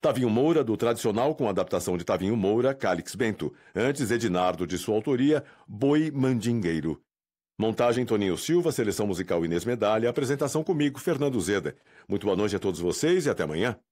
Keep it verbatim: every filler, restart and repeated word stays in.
Tavinho Moura, do tradicional, com adaptação de Tavinho Moura, Calix Bento. Antes, Ednardo, de sua autoria, Boi Mandingueiro. Montagem Toninho Silva, seleção musical Inês Medalha, apresentação comigo, Fernando Zeda. Muito boa noite a todos vocês e até amanhã.